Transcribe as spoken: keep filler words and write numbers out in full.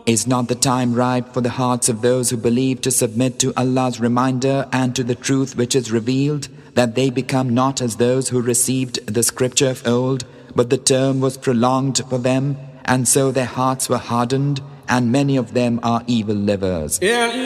Is not the time ripe for the hearts of those who believe to submit to Allah's reminder and to the truth which is revealed, that they become not as those who received the scripture of old, but the term was prolonged for them, and so their hearts were hardened, and many of them are evil livers.